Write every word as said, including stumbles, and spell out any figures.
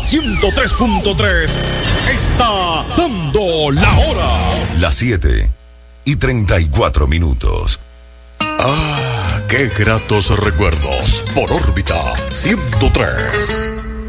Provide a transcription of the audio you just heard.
ciento tres punto tres está dando la hora. Las siete y treinta y cuatro minutos. Ah, qué gratos recuerdos por órbita ciento tres.